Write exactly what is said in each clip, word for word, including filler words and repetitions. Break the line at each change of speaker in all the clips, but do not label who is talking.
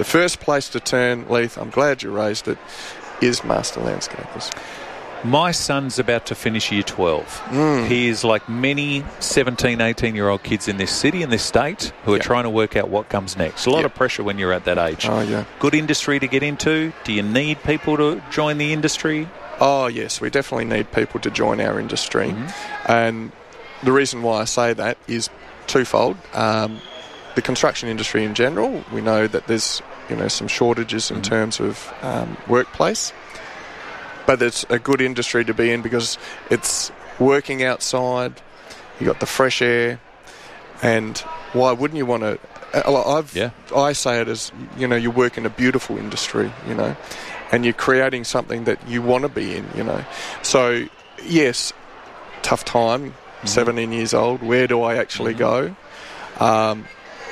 the first place to turn, Leith, I'm glad you raised it, is Master Landscapers.
My son's about to finish year twelve.
Mm.
He is like many seventeen, eighteen-year-old kids in this city, in this state, who are
yep.
trying to work out what comes next. A lot
yep.
of pressure when you're at that age.
Oh, yeah.
Good industry to get into. Do you need people to join the industry?
Oh, yes, we definitely need people to join our industry.
Mm-hmm.
And the reason why I say that is twofold. Um, the construction industry in general, we know that there's, you know, some shortages in
mm-hmm.
terms of um, workplace. But it's a good industry to be in because it's working outside, you got the fresh air, and why wouldn't you want to... I've,
yeah.
I say it as, you know, you work in a beautiful industry, you know, and you're creating something that you want to be in, you know. So, yes, tough time, mm-hmm. seventeen years old, where do I actually
mm-hmm.
go? Um,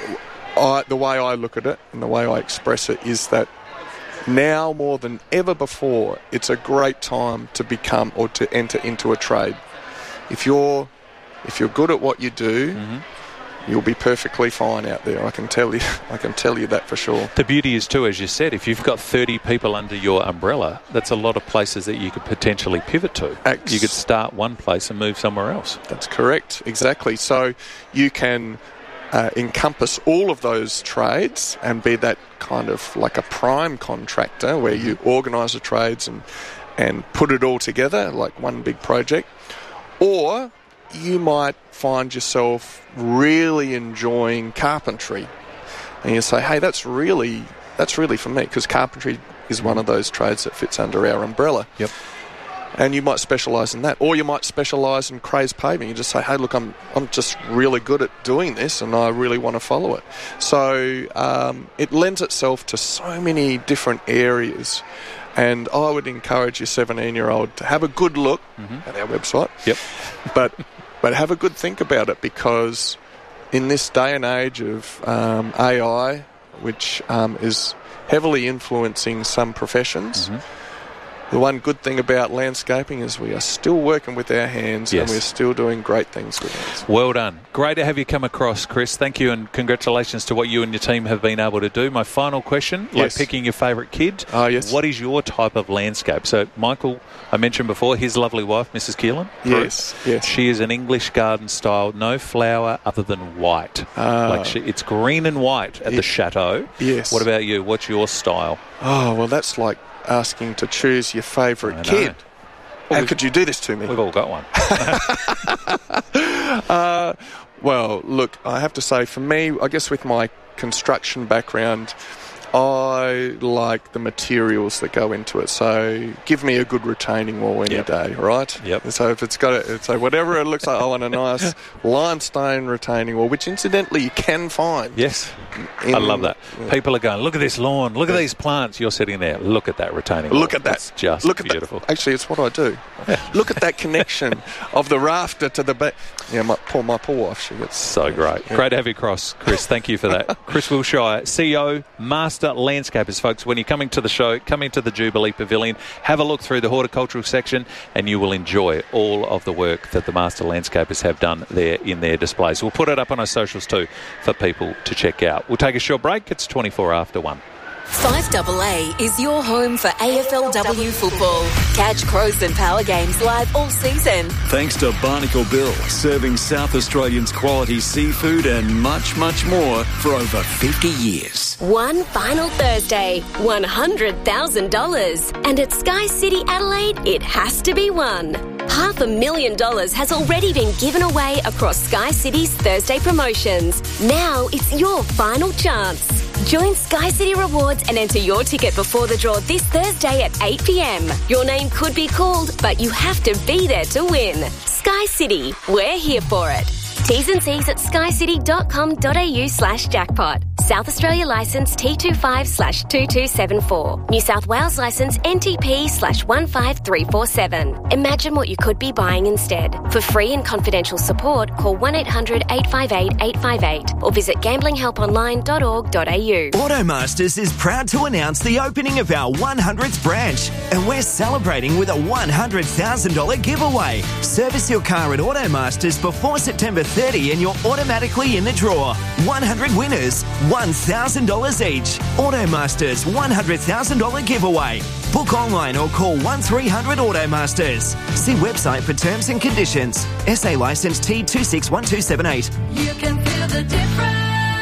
I, the way I look at it and the way I express it is that now more than ever before, it's a great time to become or to enter into a trade. If you're if you're good at what you do, mm-hmm. you'll be perfectly fine out there. I can tell you. I can tell you that for sure.
The beauty is too, as you said, if you've got thirty people under your umbrella, that's a lot of places that you could potentially pivot to.
Ex-
you could start one place and move somewhere else.
That's correct. Exactly. So you can uh, encompass all of those trades and be that kind of like a prime contractor where you organise the trades and and put it all together like one big project. Or you might find yourself really enjoying carpentry, and you say, "Hey, that's really that's really for me," because carpentry is one of those trades that fits under our umbrella.
Yep.
And you might specialise in that, or you might specialise in crazed paving. You just say, "Hey, look, I'm I'm just really good at doing this, and I really want to follow it." So um, it lends itself to so many different areas. And I would encourage your seventeen-year-old to have a good look mm-hmm. at our website.
Yep.
But but have a good think about it, because in this day and age of um, A I, which um, is heavily influencing some professions, mm-hmm. the one good thing about landscaping is we are still working with our hands
yes.
and we're still doing great things with hands.
Well done. Great to have you come across, Chris. Thank you, and congratulations to what you and your team have been able to do. My final question, like
yes.
picking your favourite kid,
oh, yes.
what is your type of landscape? So Michael, I mentioned before, his lovely wife, Missus Keelan.
Yes, yes.
She is an English garden style, no flower other than white.
Uh,
like she, it's green and white at
it,
the chateau.
Yes.
What about you? What's your style?
Oh, well, that's like asking to choose your favourite kid. Well, How could you do this to me?
We've all got one.
uh, well, look, I have to say, for me, I guess with my construction background, I like the materials that go into it. So give me a good retaining wall any
yep.
day, right?
Yep.
So if it's got a, so whatever it looks like, I want a nice limestone retaining wall, which incidentally you can find.
Yes.
In,
I love that.
Yeah.
People are going, look at this lawn, look at these plants. You're sitting there, look at that retaining wall.
Look at that.
It's just
look at
beautiful.
That. Actually, it's what I do. Look at that connection of the rafter to the back. Yeah, my poor, my poor wife, she gets...
So great. Yeah. Great to have you across, Chris. Thank you for that. Chris Wilshire, C E O, Master Landscapers. Folks, when you're coming to the show, coming to the Jubilee Pavilion, have a look through the horticultural section and you will enjoy all of the work that the Master Landscapers have done there in their displays. We'll put it up on our socials too for people to check out. We'll take a short break. It's twenty-four after one.
five A A is your home for A F L W football. Catch Crows and Power games live all season.
Thanks to Barnacle Bill, serving South Australians quality seafood and much, much more for over fifty years.
One final Thursday, one hundred thousand dollars. And at Sky City Adelaide, it has to be won. Half a million dollars has already been given away across Sky City's Thursday promotions. Now it's your final chance. Join Sky City Rewards and enter your ticket before the draw this Thursday at eight p.m. Your name could be called, but you have to be there to win. Sky City, we're here for it. T's and C's at skycity.com.au slash jackpot. South Australia licence T twenty-five slash two two seven four. New South Wales licence N T P slash one five three four seven. Imagine what you could be buying instead. For free and confidential support, call one eight hundred eight five eight eight five eight or visit gambling help online dot org dot a u.
Automasters is proud to announce the opening of our one hundredth branch, and we're celebrating with a one hundred thousand dollars giveaway. Service your car at Automasters before September thirtieth and you're automatically in the draw. one hundred winners, one one thousand dollars each. Automasters one hundred thousand dollars giveaway. Book online or call one three hundred Automasters. See website for terms and conditions. S A licence T two six one two seven eight.
You can feel the difference.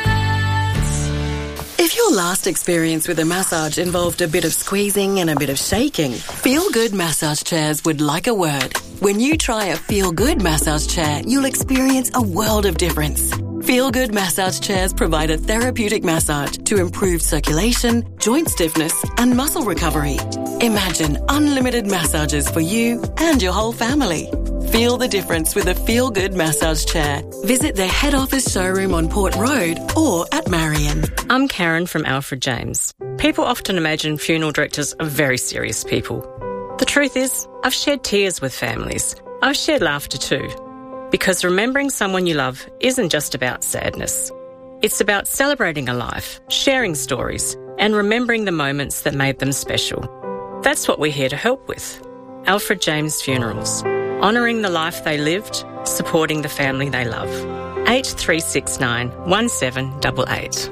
If your last experience with a massage involved a bit of squeezing and a bit of shaking, Feel Good Massage Chairs would like a word. When you try a Feel Good massage chair, you'll experience a world of difference. Feel Good Massage Chairs provide a therapeutic massage to improve circulation, joint stiffness and muscle recovery. Imagine unlimited massages for you and your whole family. Feel the difference with a Feel Good massage chair. Visit their head office showroom on Port Road or at Marion.
I'm Karen from Alfred James. People often imagine funeral directors are very serious people. The truth is, I've shed tears with families. I've shared laughter too. Because remembering someone you love isn't just about sadness. It's about celebrating a life, sharing stories, and remembering the moments that made them special. That's what we're here to help with. Alfred James Funerals. Honouring the life they lived, supporting the family they love. eight three six nine, one seven eight eight.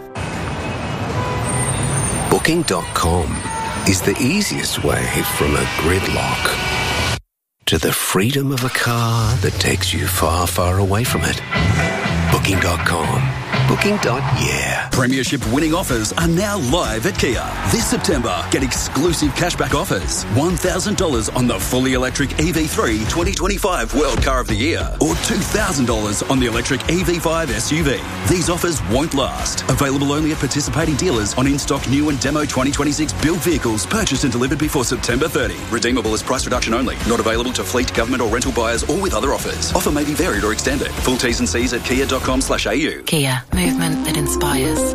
Booking dot com is the easiest way from a gridlock to the freedom of a car that takes you far, far away from it. Booking dot com. Booking. Yeah.
Premiership winning offers are now live at Kia. This September, get exclusive cashback offers. one thousand dollars on the fully electric E V three twenty twenty-five World Car of the Year or two thousand dollars on the electric E V five S U V. These offers won't last. Available only at participating dealers on in-stock new and demo twenty twenty-six built vehicles purchased and delivered before September thirtieth. Redeemable as price reduction only. Not available to fleet, government or rental buyers or with other offers. Offer may be varied or extended. Full T's and C's at kia dot com slash a u.
Kia. Movement that inspires.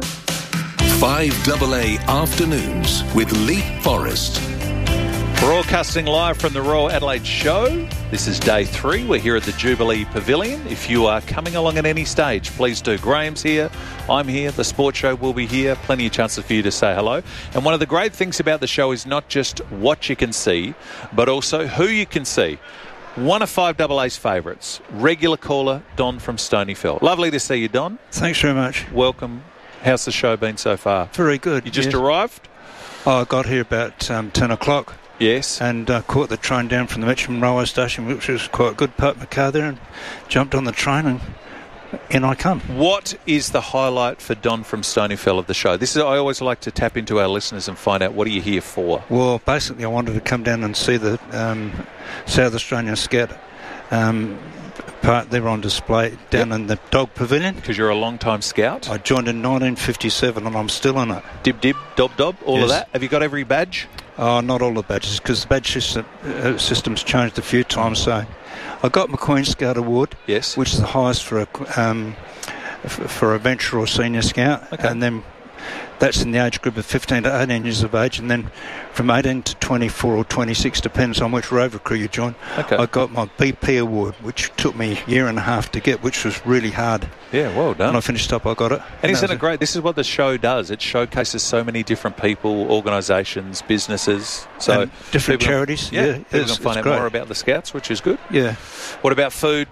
five A A Afternoons with Leap Forest.
Broadcasting live from the Royal Adelaide Show. This is day three. We're here at the Jubilee Pavilion. If you are coming along at any stage, please do. Graham's here. I'm here. The Sports Show will be here. Plenty of chances for you to say hello. And one of the great things about the show is not just what you can see, but also who you can see. One of five A A's favourites, regular caller, Don from Stonyfeld. Lovely to see you, Don.
Thanks very much.
Welcome. How's the show been so far?
Very good.
You just
yes.
arrived?
Oh, I got here about um, ten o'clock.
Yes.
And uh, caught the train down from the Mitcham railway station, which was quite good. Parked my car there and jumped on the train and in I come.
What is the highlight for Don from Stonyfeld of the show? This is I always like to tap into our listeners and find out what are you here for.
Well, basically I wanted to come down and see the um, South Australian Scout um, part there on display down yep. in the Dog Pavilion.
Because you're a long-time scout.
I joined in nineteen fifty-seven and I'm still in it.
Dib dib, dob dob, all
yes.
of that. Have you got every badge?
Oh, not all the badges, because the badge system, uh, system's changed a few times. So I got my Queen Scout Award,
yes,
which is the highest for a um, f- for a venture or senior scout,
okay.
and then that's in the age group of fifteen to eighteen years of age, and then from eighteen to twenty-four or twenty-six, depends on which rover crew you join.
Okay.
I got my B P Award, which took me a year and a half to get, which was really hard.
Yeah, well done.
When I finished up, I got it.
And,
and
isn't it great? This is what the show does. It showcases so many different people, organisations, businesses. So
and different
people,
charities.
Yeah,
yeah
people
it's,
can find out
great.
more about the Scouts, which is good.
Yeah.
What about food,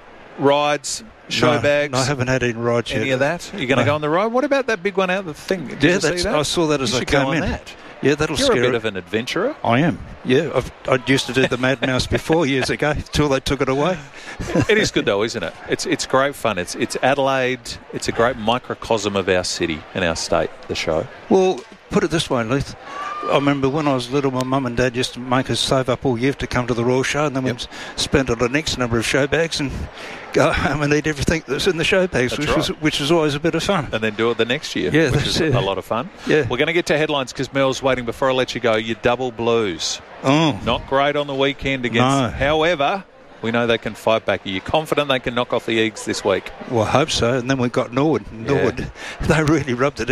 rides, show
no,
bags?
No, I haven't had any rides
any
yet.
Any of that? Are you going to
no.
go on the ride? What about that big one out the thing? Did
yeah,
you
that's,
see that?
I saw that as
you
I
should
came
go on
in.
That.
Yeah, that'll
You're
scare
a bit
it.
of an adventurer.
I am. Yeah, I've, I used to do the Mad Mouse before years ago, till they took it away.
It is good though, isn't it? It's it's great fun. It's it's Adelaide. It's a great microcosm of our city and our state. The show.
Well, put it this way, Leith. I remember when I was little, my mum and dad used to make us save up all year to come to the Royal Show, and then yep. we'd spend on the next number of show bags and go home and eat everything that's in the show bags, which, right. was, which was always a bit of fun.
And then do it the next year,
yeah,
which is
it.
a lot of fun.
Yeah.
We're going to get to headlines because Mel's waiting. Before I let you go, your double blues.
Oh.
Not great on the weekend against.
No.
However, we know they can fight back. Are you confident they can knock off the Eagles this week?
Well, I hope so. And then we got Norwood. Norwood, yeah. They really rubbed it in.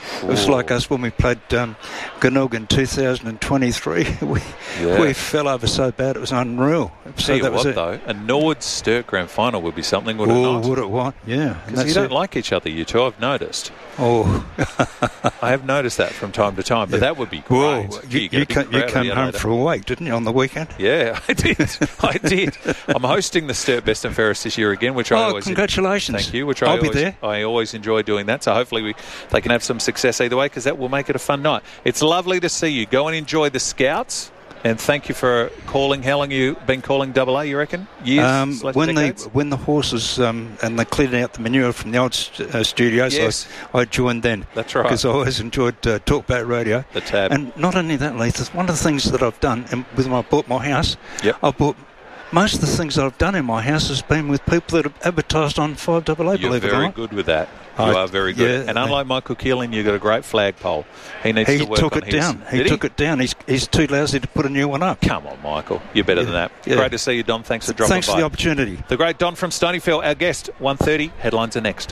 It was
Ooh.
like us when we played um, Glenelg in two thousand twenty-three. we
Yeah.
we fell over so bad it was unreal. So
Tell you
that was
what,
it.
though, a Nord Sturt Grand Final would be something, would it
Oh,
not?
would it what? Yeah.
Because you don't like each other, you two, I've noticed.
Oh.
I have noticed that from time to time, but
Yeah.
that would be great.
Whoa,
Gee,
you,
get a
you,
big
ca- you
crowd
came
of
home
Adelaide.
for a week, didn't you, on the weekend?
Yeah, I did. I did. I'm hosting the Sturt Best and Fairest this year again, which I
Oh,
always
congratulations.
Thank you. Which I
I'll be
always,
there.
I always enjoy doing that. So hopefully we they can have some success either way, because that will make it a fun night. It's lovely to see you. Go and enjoy the Scouts. And thank you for calling. How long have you been calling Double A, you reckon? Years?
Um,
slash
when they
decades?
when the horses um, and they cleared out the manure from the old st- uh, studios,
Yes.
I, I joined then.
That's right.
Because I always enjoyed uh, Talkback Radio.
The tab.
And not only that, Leith, one of the things that I've done, and with when I bought my house,
Yep.
I bought most of the things that I've done in my house has been with people that have advertised on five double A.
You're
Believe it or
very
not.
good with that. You
I-
are very good.
yeah,
and unlike Michael Keeling, you've got a great flagpole. He needs
He
to work
took
on
it
his.
down. He
Did
took it down. He's he's too lousy to put a new one up.
Come on, Michael. You're better than that.
Yeah.
Great to see you, Don. Thanks for dropping
Thanks
by.
for the opportunity.
The great Don from Stonyfield, our guest. one thirty. Headlines are next.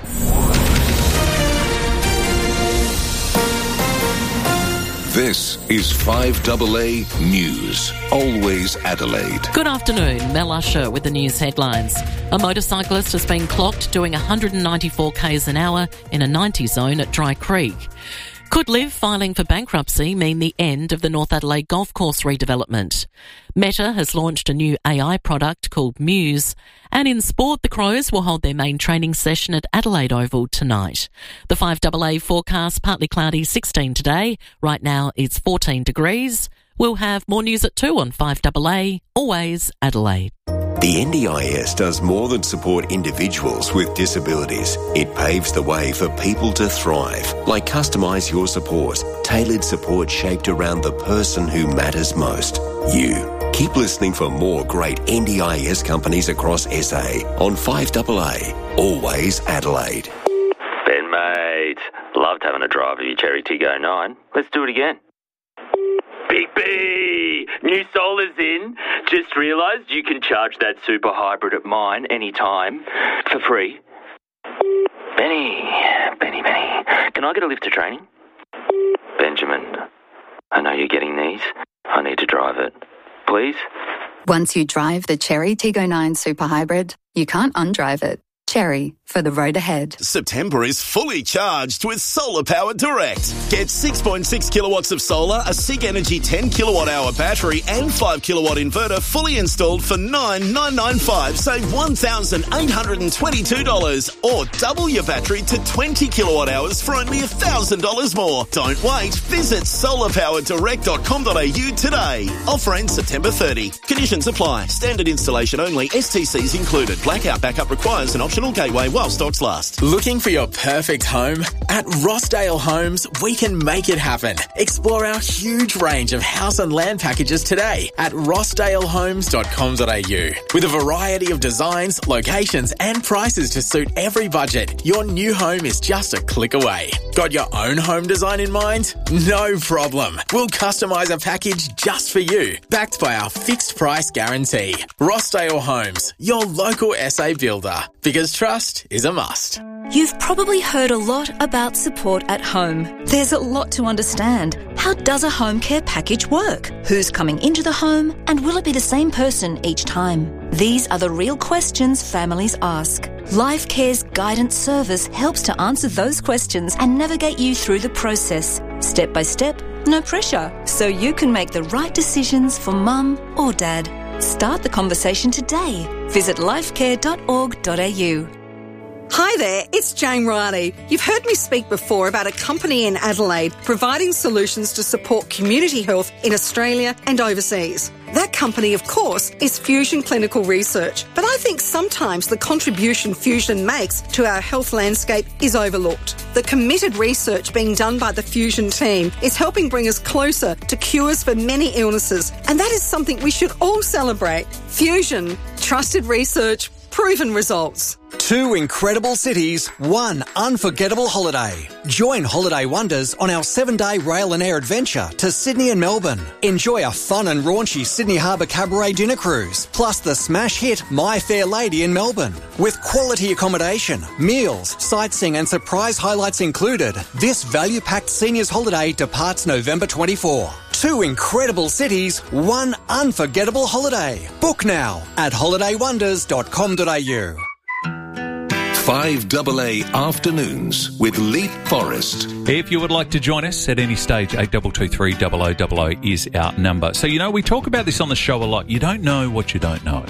This is five double A News. Always Adelaide.
Good afternoon, Mel Usher with the news headlines. A motorcyclist has been clocked doing one hundred ninety-four k's an hour in a ninety zone at Dry Creek. Could Live filing for bankruptcy mean the end of the North Adelaide golf course redevelopment? Meta has launched a new A I product called Muse. And in sport, the Crows will hold their main training session at Adelaide Oval tonight. The five double A forecast, partly cloudy, sixteen today. Right now it's fourteen degrees. We'll have more news at two on five double A, always Adelaide.
The N D I S does more than support individuals with disabilities. It paves the way for people to thrive, like Customise Your Support, tailored support shaped around the person who matters most, you. Keep listening for more great N D I S companies across S A on five double A, always Adelaide.
Ben, mate. Loved having a drive of your Cherry Tiggo nine. Let's do it again. Big B! New solar's in. Just realised you can charge that super hybrid at mine anytime for free. Benny, Benny, Benny. Can I get a lift to training? Benjamin, I know you're getting these. I need to drive it. Please?
Once you drive the Cherry Tiggo nine Super Hybrid, you can't undrive it. Cherry, for the road ahead.
September is fully charged with Solar Power Direct. Get six point six kilowatts of solar, a SIG Energy ten kilowatt hour battery and five kilowatt inverter fully installed for nine thousand nine hundred ninety-five dollars. Save one thousand eight hundred twenty-two dollars or double your battery to twenty kilowatt hours for only one thousand dollars more. Don't wait. Visit solar power direct dot com dot a u today. Offer ends September thirtieth. Conditions apply. Standard installation only. S T Cs included. Blackout backup requires an optional gateway while stocks last.
Looking for your perfect home? At Rossdale Homes, we can make it happen. Explore our huge range of house and land packages today at rossdale homes dot com dot a u. With a variety of designs, locations and prices to suit every budget, your new home is just a click away. Got your own home design in mind? No problem. We'll customise a package just for you, backed by our fixed price guarantee. Rossdale Homes, your local S A builder. Because trust is a must.
You've probably heard a lot about support at home. There's a lot to understand. How does a home care package work? Who's coming into the home? And will it be the same person each time? These are the real questions families ask. Life Care's guidance service helps to answer those questions and navigate you through the process. Step by step, no pressure. So you can make the right decisions for mum or dad. Start the conversation today. Visit lifecare dot org dot a u.
Hi there, it's Jane Riley. You've heard me speak before about a company in Adelaide providing solutions to support community health in Australia and overseas. That company, of course, is Fusion Clinical Research. But I think sometimes the contribution Fusion makes to our health landscape is overlooked. The committed research being done by the Fusion team is helping bring us closer to cures for many illnesses. And that is something we should all celebrate. Fusion, trusted research, proven results.
Two incredible cities, one unforgettable holiday. Join Holiday Wonders on our seven-day rail and air adventure to Sydney and Melbourne. Enjoy a fun and raunchy Sydney Harbour Cabaret dinner cruise, plus the smash hit My Fair Lady in Melbourne. With quality accommodation, meals, sightseeing and surprise highlights included, this value-packed seniors holiday departs November twenty-fourth. Two incredible cities, one unforgettable holiday. Book now at holiday wonders dot com dot a u.
five A A Afternoons with Leap Forest.
If you would like to join us at any stage, eight two two three zero zero zero zero is our number. So, you know, we talk about this on the show a lot. You don't know what you don't know.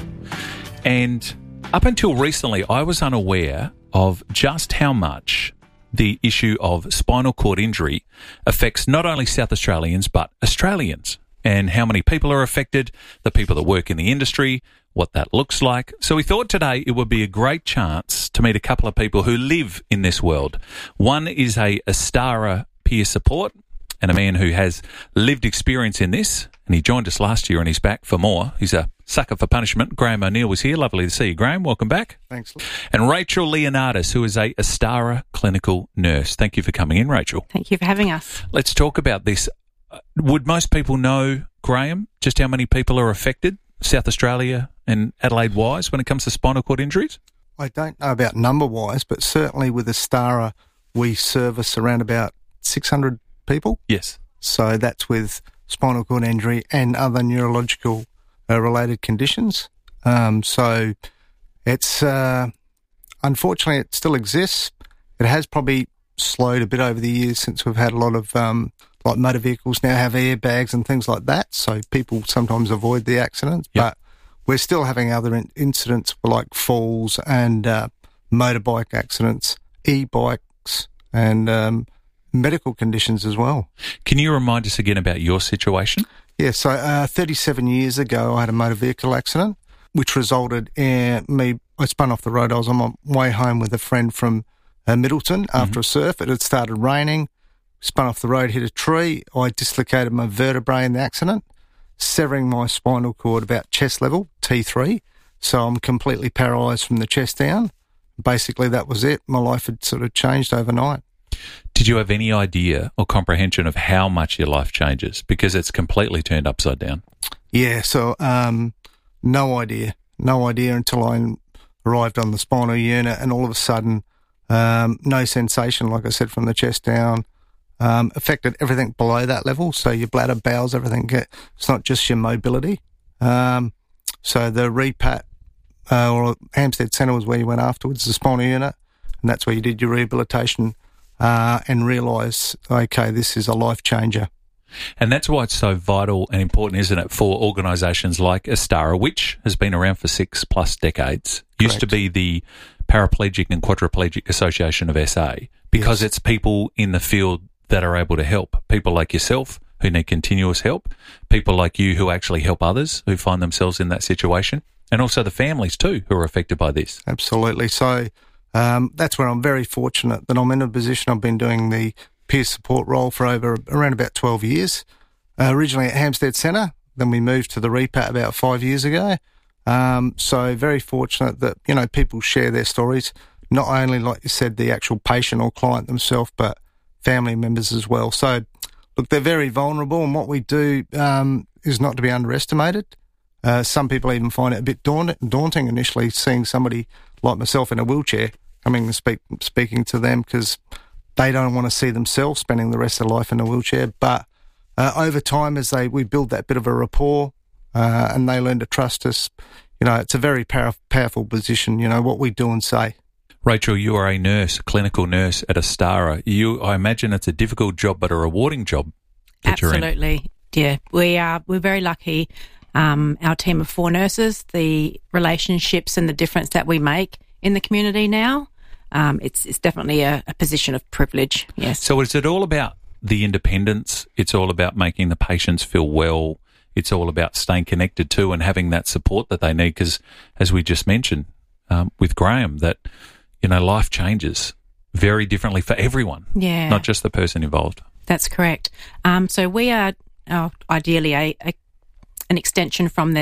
And up until recently, I was unaware of just how much the issue of spinal cord injury affects not only South Australians, but Australians, and how many people are affected, the people that work in the industry, what that looks like. So we thought today it would be a great chance to meet a couple of people who live in this world. One is a Astara peer support and a man who has lived experience in this, and he joined us last year and he's back for more. He's a sucker for punishment. Graham O'Neill was here. Lovely to see you, Graham. Welcome back.
Thanks.
And Rachel Leonardis, who is a Astara clinical nurse. Thank you for coming in, Rachel.
Thank you for having us.
Let's talk about this. Would most people know, Graham, just how many people are affected, South Australia and Adelaide-wise, when it comes to spinal cord injuries?
I don't know about number-wise, but certainly with Astara, we service around about six hundred people.
Yes.
So that's with spinal cord injury and other neurological uh, related conditions. Um, so it's, uh, unfortunately, it still exists. It has probably slowed a bit over the years since we've had a lot of, um, like motor vehicles now have airbags and things like that. So people sometimes avoid the accidents,
yep.
but we're still having other in- incidents like falls and uh, motorbike accidents, e-bikes and um, medical conditions as well.
Can you remind us again about your situation?
Yeah, so uh, thirty-seven years ago I had a motor vehicle accident which resulted in me, I spun off the road. I was on my way home with a friend from uh, Middleton after mm-hmm. a surf. It had started raining, spun off the road, hit a tree. I dislocated my vertebrae in the accident, severing my spinal cord about chest level, T three. So I'm completely paralysed from the chest down. Basically, that was it. My life had sort of changed overnight.
Did you have any idea or comprehension of how much your life changes? Because it's completely turned upside down.
Yeah, so um, no idea. No idea until I arrived on the spinal unit, and all of a sudden, um, no sensation, like I said, from the chest down. Um, affected everything below that level, so your bladder, bowels, everything. Get, it's not just your mobility. Um, so the repat, uh, or Hampstead Centre was where you went afterwards, the spinal unit, and that's where you did your rehabilitation uh, and realised, okay, this is a life changer.
And that's why it's so vital and important, isn't it, for organisations like Astara, which has been around for six plus decades. Correct. Used to be the Paraplegic and Quadriplegic Association of S A, because yes. it's people in the field that are able to help. People like yourself who need continuous help, people like you who actually help others who find themselves in that situation, and also the families too who are affected by this.
Absolutely. So um, that's where I'm very fortunate that I'm in a position. I've been doing the peer support role for over around about twelve years, uh, originally at Hampstead Centre, then we moved to the repat about five years ago. Um, so very fortunate that, you know, people share their stories, not only, like you said, the actual patient or client themselves, but family members as well. So, look, they're very vulnerable, and what we do um, is not to be underestimated. Uh, some people even find it a bit daunt- daunting initially, seeing somebody like myself in a wheelchair coming and speak, speaking to them, because they don't want to see themselves spending the rest of their life in a wheelchair. But uh, over time, as they we build that bit of a rapport uh, and they learn to trust us, you know, it's a very power- powerful position, you know, what we do and say.
Rachel, you are a nurse, a clinical nurse at Astara. You, I imagine it's a difficult job, but a rewarding job that you're in.
Absolutely, yeah. We are, we're very lucky. Um, our team of four nurses, the relationships and the difference that we make in the community now, um, it's, it's definitely a, a position of privilege, yes.
So is it all about the independence? It's all about making the patients feel well. It's all about staying connected to and having that support that they need, because as we just mentioned um, with Graham, that you know, life changes very differently for everyone,
yeah,
not just the person involved.
That's correct. Um, so we are uh, ideally a, a an extension from their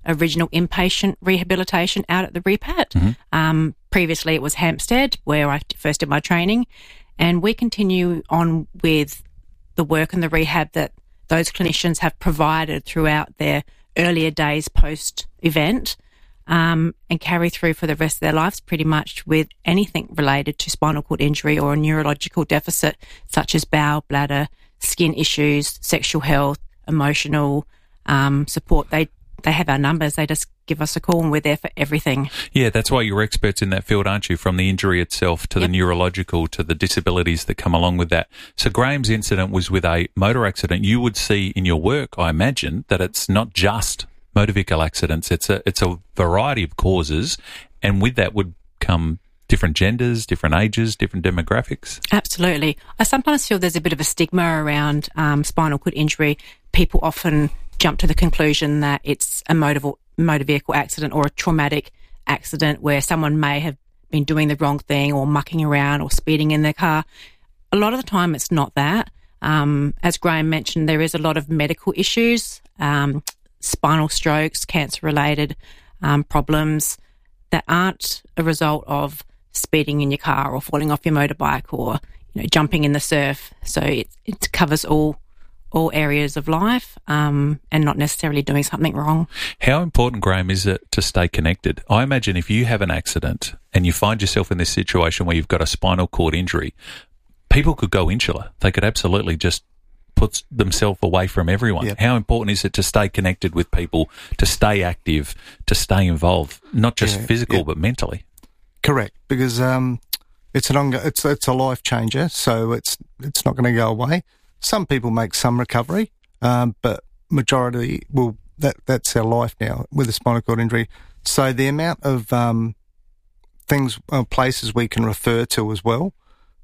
original inpatient rehabilitation out at the Repat.
Mm-hmm.
Um, previously it was Hampstead, where I first did my training, and we continue on with the work and the rehab that those clinicians have provided throughout their earlier days post-event, um, and carry through for the rest of their lives pretty much with anything related to spinal cord injury or a neurological deficit, such as bowel, bladder, skin issues, sexual health, emotional um, support. They they have our numbers. They just give us a call and we're there for everything.
Yeah, that's why you're experts in that field, aren't you? From the injury itself to
Yep.
the neurological to the disabilities that come along with that. So Graham's incident was with a motor accident. You would see in your work, I imagine, that it's not just motor vehicle accidents. It's a it's a variety of causes, and with that would come different genders, different ages, different demographics.
Absolutely. I sometimes feel there's a bit of a stigma around um, spinal cord injury. People often jump to the conclusion that it's a motor, motor vehicle accident or a traumatic accident where someone may have been doing the wrong thing or mucking around or speeding in their car. A lot of the time it's not that. Um, as Graham mentioned, there is a lot of medical issues, um, spinal strokes, cancer-related um, problems that aren't a result of speeding in your car or falling off your motorbike or, you know, jumping in the surf. So it, it covers all all areas of life, um, and not necessarily doing something wrong.
How important, Graham, is it to stay connected? I imagine if you have an accident and you find yourself in this situation where you've got a spinal cord injury, people could go insular. They could absolutely just put themselves away from everyone.
Yep.
How important is it to stay connected with people, to stay active, to stay involved, not just
Yeah,
physical
yep.
but mentally?
Correct, because um, it's an ongo- it's it's a life changer, so it's it's not going to go away. Some people make some recovery, um, but majority will that that's their life now with a spinal cord injury. So the amount of um, things, uh, places we can refer to as well.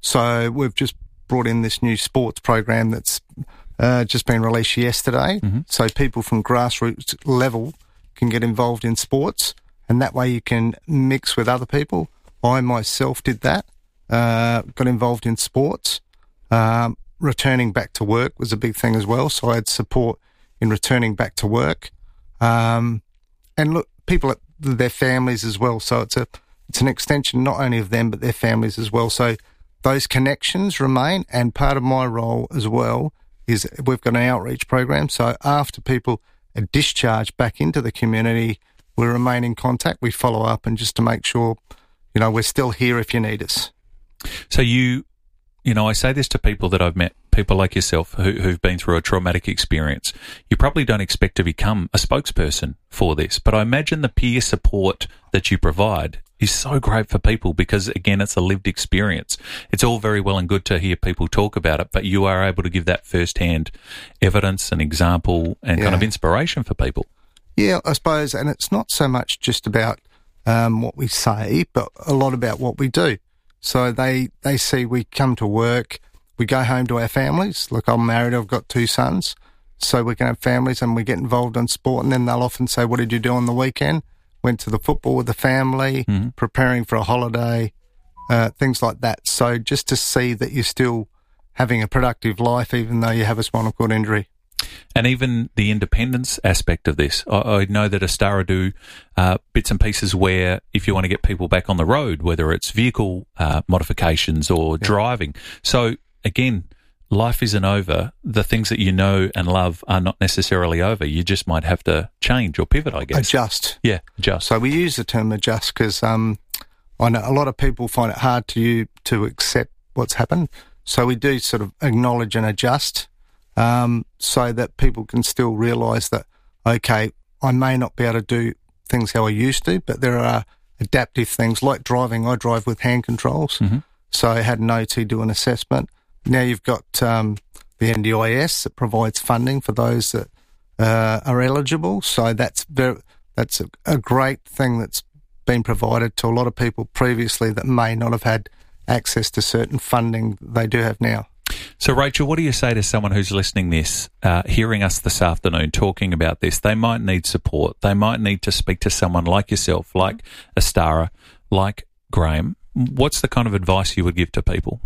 So we've just brought in this new sports program that's uh, just been released yesterday.
Mm-hmm.
So people from grassroots level can get involved in sports, and that way you can mix with other people. I myself did that, uh, got involved in sports. Um, returning back to work was a big thing as well, so I had support in returning back to work. Um, and look, people at their families as well, so it's a it's an extension not only of them but their families as well. So those connections remain, and part of my role as well is we've got an outreach program, so after people are discharged back into the community, we remain in contact, we follow up, and just to make sure, you know, we're still here if you need us.
So you, you know, I say this to people that I've met, people like yourself who, who've been through a traumatic experience. You probably don't expect to become a spokesperson for this, but I imagine the peer support that you provide is so great for people because, again, it's a lived experience. It's all very well and good to hear people talk about it, but you are able to give that first-hand evidence and example and kind
Yeah.
of inspiration for people.
Yeah, I suppose, and it's not so much just about um, what we say, but a lot about what we do. So they, they see we come to work, we go home to our families. Look, I'm married, I've got two sons, so we can have families and we get involved in sport, and then they'll often say, what did you do on the weekend? Went to the football with the family,
mm-hmm.
preparing for a holiday, uh, things like that. So just to see that you're still having a productive life even though you have a spinal cord injury.
And even the independence aspect of this. I, I know that Astara do uh, bits and pieces where if you want to get people back on the road, whether it's vehicle uh, modifications or
Yeah.
driving. So, again, life isn't over. The things that you know and love are not necessarily over. You just might have to change or pivot, I guess.
Adjust.
Yeah, adjust.
So we use the term adjust because um, I know a lot of people find it hard to you to accept what's happened. So we do sort of acknowledge and adjust um, so that people can still realise that, okay, I may not be able to do things how I used to, but there are adaptive things like driving. I drive with hand controls.
Mm-hmm.
So I had an O T do an assessment. Now you've got um, the N D I S that provides funding for those that uh, are eligible. So that's very, that's a, a great thing that's been provided to a lot of people previously that may not have had access to certain funding they do have now.
So, Rachel, what do you say to someone who's listening this, uh, hearing us this afternoon talking about this? They might need support. They might need to speak to someone like yourself, like Astara, like Graham. What's the kind of advice you would give to people?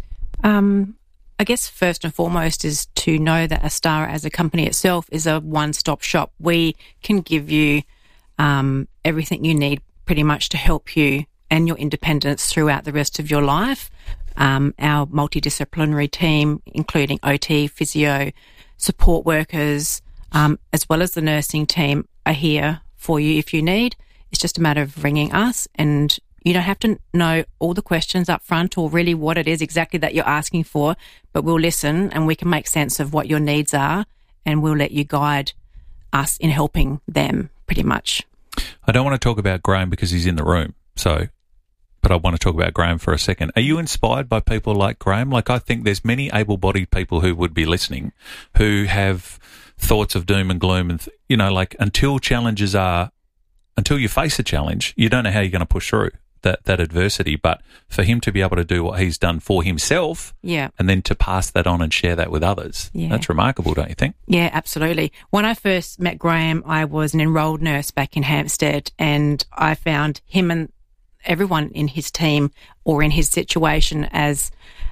Um, I guess first and foremost is to know that Astara as a company itself is a one-stop shop. We can give you um, everything you need pretty much to help you and your independence throughout the rest of your life. Um, our multidisciplinary team, including O T, physio, support workers, um, as well as the nursing team, are here for you if you need. It's just a matter of ringing us, and you don't have to know all the questions up front or really what it is exactly that you're asking for, but we'll listen and we can make sense of what your needs are, and we'll let you guide us in helping them pretty much.
I don't want to talk about Graham because he's in the room, so... but I want to talk about Graham for a second. Are you inspired by people like Graham? Like, I think there's many able-bodied people who would be listening who have thoughts of doom and gloom and, th- you know, like until challenges are, until you face a challenge, you don't know how you're going to push through that, that adversity. But for him to be able to do what he's done for himself
yeah.
and then to pass that on and share that with others,
yeah.
that's remarkable, don't you think?
Yeah, absolutely. When I first met Graham, I was an enrolled nurse back in Hampstead, and I found him and everyone in his team or in his situation as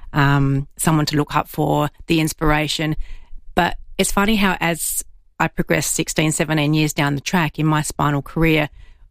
um, someone to look up for, the inspiration. But it's funny how as I progressed sixteen, seventeen years down the track in my spinal career,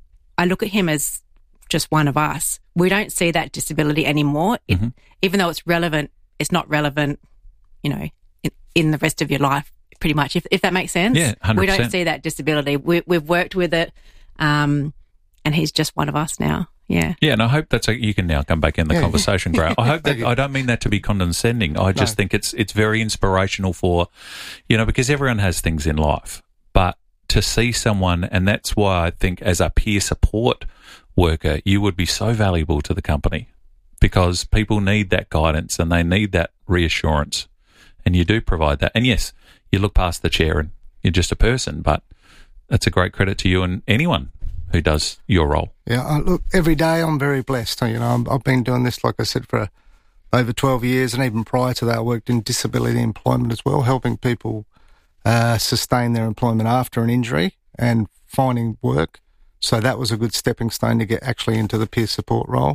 I look at him as just one of us. We don't see that disability anymore. It, mm-hmm. Even though it's relevant, it's not relevant, you know, in, in the rest of your life, pretty much, if, if that makes sense.
Yeah, one hundred percent.
We don't see that disability. We, we've worked with it, um, and he's just one of us now. Yeah.
Yeah, and I hope that's a, you can now come back in the yeah. conversation, Graham. I hope that I don't mean that to be condescending. I just no. think it's it's very inspirational for, you know, because everyone has things in life, but to see someone, and that's why I think as a peer support worker, you would be so valuable to the company because people need that guidance and they need that reassurance, and you do provide that. And yes, you look past the chair and you're just a person, but that's a great credit to you and anyone who does your role.
Yeah, I, look, every day I'm very blessed. You know, I'm, I've been doing this, like I said, for over twelve years, and even prior to that, I worked in disability employment as well, helping people uh, sustain their employment after an injury and finding work. So that was a good stepping stone to get actually into the peer support role.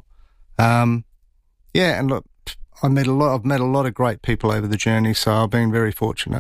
Um, yeah, and look, I met a lot. I've met a lot of great people over the journey, so I've been very fortunate.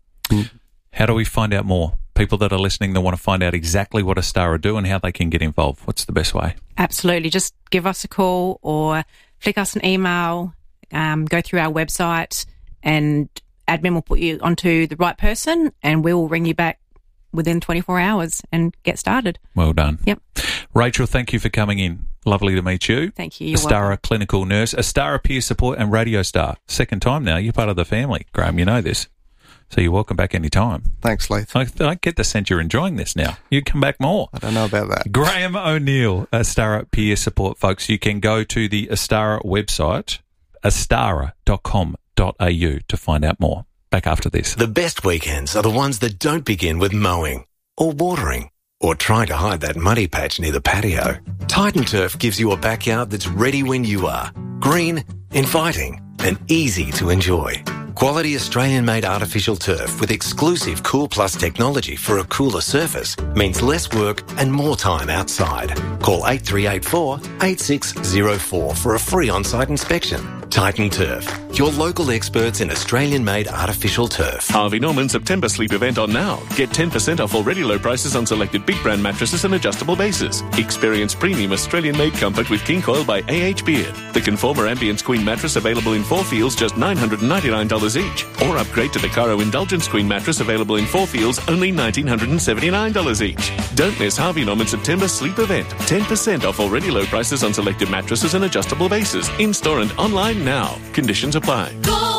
How do we find out more? People that are listening that want to find out exactly what Astara do and how they can get involved. What's the best way?
Absolutely. Just give us a call or flick us an email, um, go through our website, and admin will put you onto the right person, and we will ring you back within twenty-four hours and get started.
Well done.
Yep.
Rachel, thank you for coming in. Lovely to meet you.
Thank you. You're
Astara
welcome.
Clinical Nurse, Astara Peer Support and Radio Star. Second time now. You're part of the family, Graham. You know this. So you're welcome back any time.
Thanks, Leith.
I, I get the sense you're enjoying this now. You come back more.
I don't know about that.
Graham O'Neill, Astara Peer Support, folks. You can go to the Astara website, astara dot com dot a u, to find out more. Back after this.
The best weekends are the ones that don't begin with mowing or watering or trying to hide that muddy patch near the patio. Titan Turf gives you a backyard that's ready when you are. Green, inviting, and easy to enjoy. Quality Australian-made artificial turf with exclusive Cool Plus technology for a cooler surface means less work and more time outside. Call eight three eight four, eight six zero four for a free on-site inspection. Titan Turf, your local experts in Australian-made artificial turf.
Harvey Norman September sleep event on now. Get ten percent off already low prices on selected big brand mattresses and adjustable bases. Experience premium Australian-made comfort with King Coil by A H Beard. The Conformer Ambience Queen mattress available in four feels, just nine hundred ninety-nine dollars each. Or upgrade to the Caro Indulgence Queen mattress available in four feels, only one thousand nine hundred seventy-nine dollars each. Don't miss Harvey Norman September sleep event. ten percent off already low prices on selected mattresses and adjustable bases. In-store and online now. Conditions apply.
Go,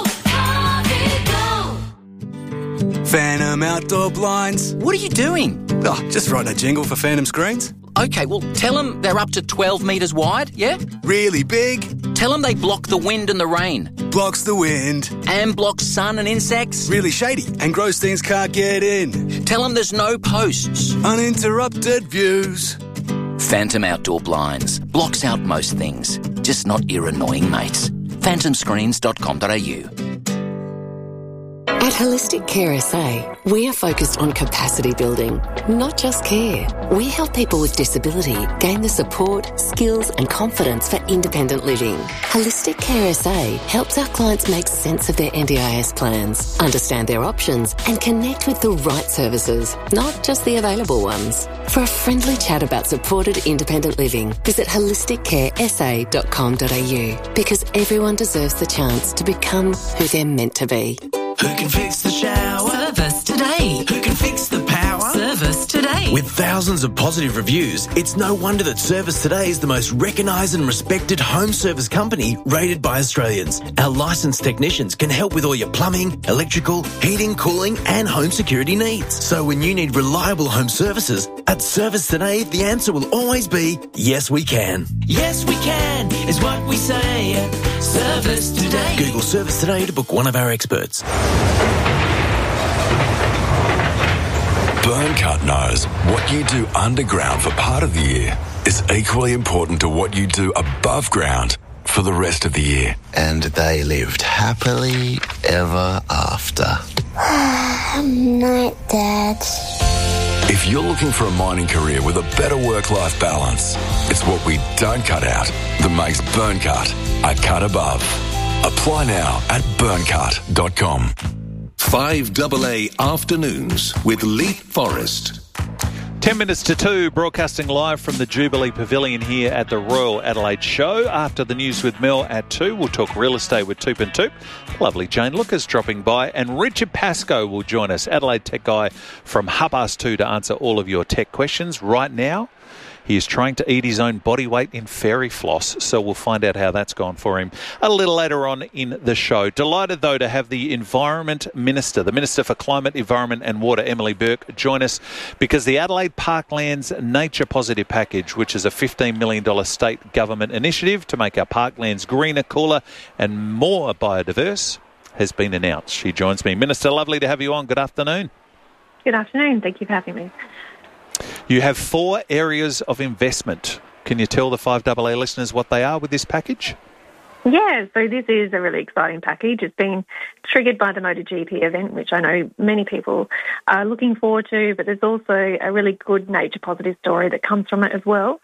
Harvey, go!
Phantom Outdoor Blinds.
What are you doing?
Oh, just writing a jingle for Phantom Screens.
Okay, well, tell them they're up to twelve metres wide, yeah?
Really big.
Tell them they block the wind and the rain.
Blocks the wind.
And blocks sun and insects.
Really shady and gross things can't get in.
Tell them there's no posts.
Uninterrupted views.
Phantom Outdoor Blinds. Blocks out most things, just not your annoying mates. phantom screens dot com dot a u.
At Holistic Care S A, we are focused on capacity building, not just care. We help people with disability gain the support, skills and confidence for independent living. Holistic Care S A helps our clients make sense of their N D I S plans, understand their options and connect with the right services, not just the available ones. For a friendly chat about supported independent living, visit holistic care s a dot com dot a u because everyone deserves the chance to become who they're meant to be.
Who can fix the shower?
Service today.
Who can fix the power?
Service today.
With thousands of positive reviews, it's no wonder that Service Today is the most recognised and respected home service company rated by Australians. Our licensed technicians can help with all your plumbing, electrical, heating, cooling and home security needs. So when you need reliable home services, at Service Today, the answer will always be, yes, we can.
Yes, we can, is what we say. Service Today.
Google Service Today to book one of our experts.
Burncut knows what you do underground for part of the year is equally important to what you do above ground for the rest of the year.
And they lived happily ever after.
Night, Dad.
If you're looking for a mining career with a better work-life balance, it's what we don't cut out that makes Burncut a cut above. Apply now at burncut dot com.
five A A Afternoons with Leap Forest.
Ten minutes to two, broadcasting live from the Jubilee Pavilion here at the Royal Adelaide Show. After the news with Mel at two, we'll talk real estate with Toop and Toop. Lovely Jane Lucas dropping by, and Richard Pascoe will join us, Adelaide tech guy from half past two, to answer all of your tech questions. Right now, he is trying to eat his own body weight in fairy floss, so we'll find out how that's gone for him a little later on in the show. Delighted, though, to have the Environment Minister, the Minister for Climate, Environment and Water, Emily Burke, join us because the Adelaide Parklands Nature Positive Package, which is a fifteen million dollars state government initiative to make our parklands greener, cooler and more biodiverse, has been announced. She joins me. Minister, lovely to have you on. Good afternoon.
Good afternoon. Thank you for having me.
You have four areas of investment. Can you tell the five A A listeners what they are with this package?
Yeah, so this is a really exciting package. It's been triggered by the MotoGP event, which I know many people are looking forward to, but there's also a really good nature positive story that comes from it as well.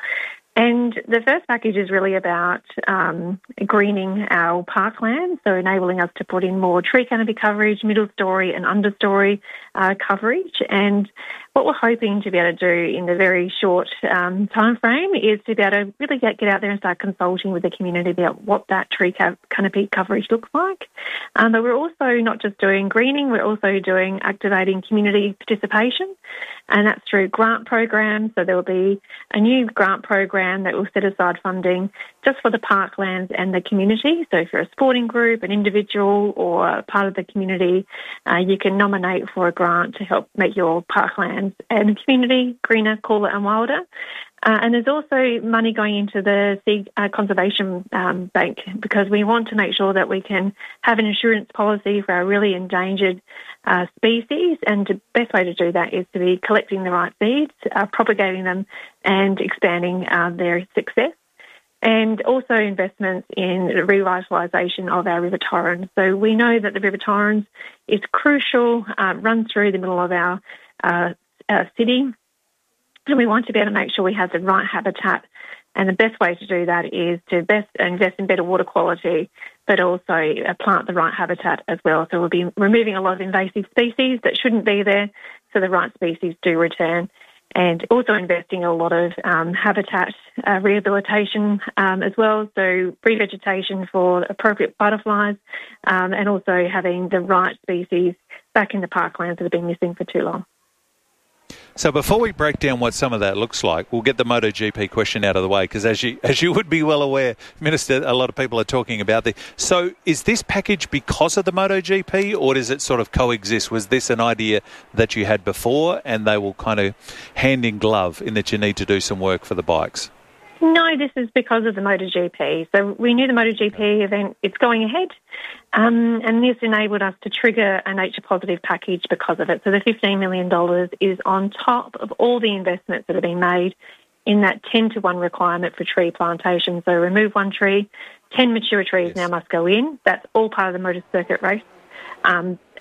And the first package is really about um, greening our parklands, so enabling us to put in more tree canopy coverage, middle story and understory uh, coverage. And what we're hoping to be able to do in the very short um, time frame is to be able to really get, get out there and start consulting with the community about what that tree ca- canopy coverage looks like. Um, but we're also not just doing greening, we're also doing activating community participation, and that's through grant programs. So there will be a new grant program that will set aside funding just for the parklands and the community. So if you're a sporting group, an individual or part of the community, uh, you can nominate for a grant to help make your parklands and community greener, cooler and wilder. Uh, and there's also money going into the Sea uh, Conservation um, Bank because we want to make sure that we can have an insurance policy for our really endangered uh, species. And the best way to do that is to be collecting the right seeds, uh, propagating them and expanding uh, their success. And also investments in the revitalisation of our River Torrens. So we know that the River Torrens is crucial, uh, runs through the middle of our, uh, our city, and we want to be able to make sure we have the right habitat. And the best way to do that is to best invest in better water quality, but also uh, plant the right habitat as well. So we'll be removing a lot of invasive species that shouldn't be there, so the right species do return. And also investing a lot of um, habitat uh, rehabilitation um, as well, so revegetation for appropriate butterflies um, and also having the right species back in the parklands that have been missing for too long.
So before we break down what some of that looks like, we'll get the MotoGP question out of the way because as you as you would be well aware, Minister, a lot of people are talking about the. So is this package because of the MotoGP or does it sort of coexist? Was this an idea that you had before and they will kind of hand in glove in that you need to do some work for the bikes?
No, this is because of the MotoGP. So we knew the MotoGP event, it's going ahead, um, and this enabled us to trigger a nature positive package because of it. So the fifteen million dollars is on top of all the investments that have been made in that ten to one requirement for tree plantation. So remove one tree, ten mature trees yes. now must go in. That's all part of the motor circuit race. Um,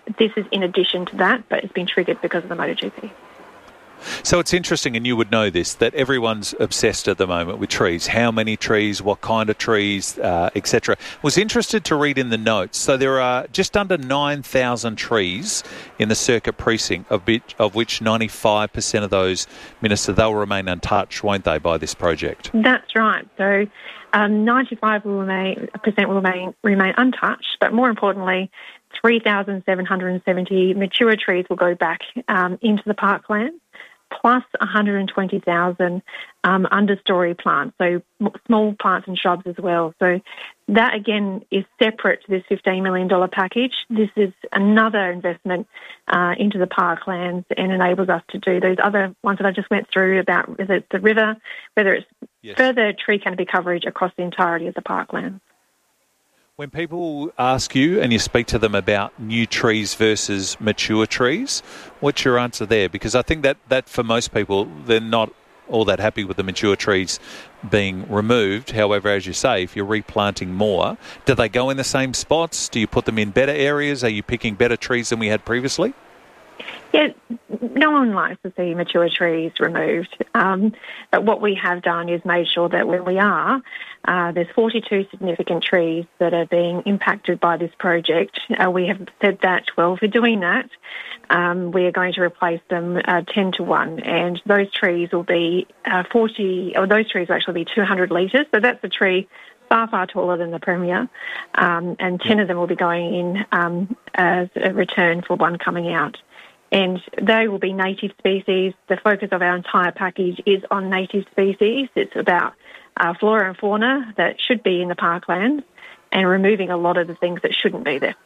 this is in addition to that, but it's been triggered because of the MotoGP.
So it's interesting, and you would know this, that everyone's obsessed at the moment with trees. How many trees, what kind of trees, uh, et cetera. Was interested to read in the notes. So there are just under nine thousand trees in the circuit precinct, of which, of which ninety-five percent of those, Minister, they'll remain untouched, won't they, by this project?
That's right. So um, ninety-five will remain, percent will remain, remain untouched, but more importantly, three thousand seven hundred seventy mature trees will go back um, into the parkland, plus one hundred twenty thousand um, understory plants, so small plants and shrubs as well. So that, again, is separate to this fifteen million dollars package. This is another investment uh, into the parklands and enables us to do those other ones that I just went through about whether it's the river, whether it's yes. further tree canopy coverage across the entirety of the parklands.
When people ask you and you speak to them about new trees versus mature trees, what's your answer there? Because I think that, that for most people, they're not all that happy with the mature trees being removed. However, as you say, if you're replanting more, do they go in the same spots? Do you put them in better areas? Are you picking better trees than we had previously?
Yeah, no one likes to see mature trees removed. Um, but what we have done is made sure that when we are, uh, there's forty-two significant trees that are being impacted by this project. Uh, we have said that, well, if we're doing that, um, we are going to replace them uh, ten to one. And those trees will be uh, forty, or those trees will actually be two hundred litres. So that's a tree far, far taller than the Premier. Um, and ten of them will be going in um, as a return for one coming out. And they will be native species. The focus of our entire package is on native species. It's about uh, flora and fauna that should be in the parklands and removing a lot of the things that shouldn't be there.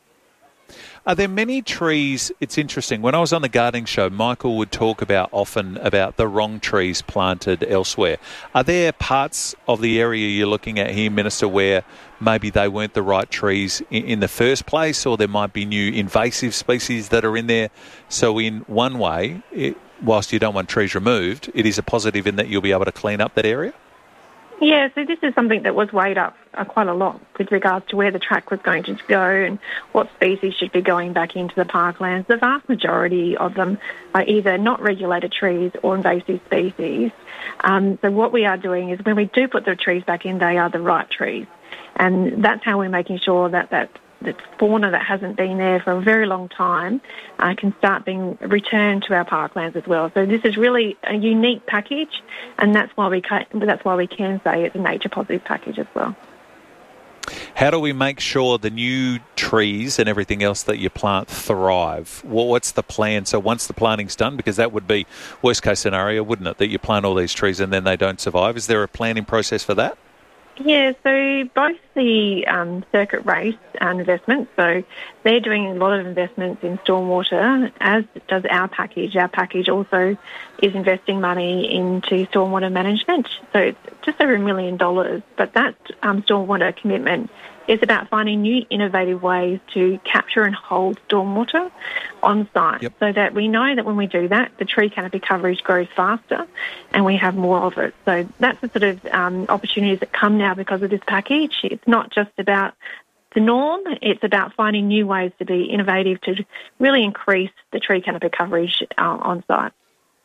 Are there many trees? It's interesting. When I was on the gardening show, Michael would talk about often about the wrong trees planted elsewhere. Are there parts of the area you're looking at here, Minister, where maybe they weren't the right trees in, in the first place, or there might be new invasive species that are in there? So in one way, it, whilst you don't want trees removed, it is a positive in that you'll be able to clean up that area?
Yeah, so this is something that was weighed up uh, quite a lot with regards to where the track was going to go and what species should be going back into the parklands. The vast majority of them are either not regulated trees or invasive species. Um, so what we are doing is when we do put the trees back in, they are the right trees. And that's how we're making sure that that, that fauna that hasn't been there for a very long time uh, can start being returned to our parklands as well. So this is really a unique package, and that's why we ca- that's why we can say it's a nature positive package as well.
How do we make sure the new trees and everything else that you plant thrive? What's the plan? So once the planting's done, because that would be worst case scenario, wouldn't it, that you plant all these trees and then they don't survive? Is there a planning process for that?
Yeah, so both the um, circuit race and investment, so they're doing a lot of investments in stormwater, as does our package. Our package also is investing money into stormwater management, so it's just over a million dollars. But that um, stormwater commitment is about finding new innovative ways to capture and hold stormwater on site, yep. so that we know that when we do that, the tree canopy coverage grows faster and we have more of it. So that's the sort of um, opportunities that come now because of this package. It's not just about the norm, it's about finding new ways to be innovative to really increase the tree canopy coverage uh, on site.